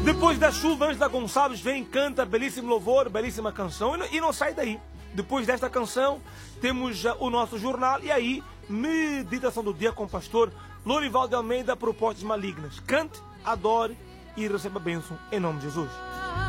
Depois da chuva, Ângela Gonçalves vem, canta belíssimo louvor, belíssima canção e não sai daí. Depois desta canção, temos o nosso jornal e aí, meditação do dia com o pastor Lorival de Almeida, propostas malignas. Cante, adore e receba a bênção em nome de Jesus.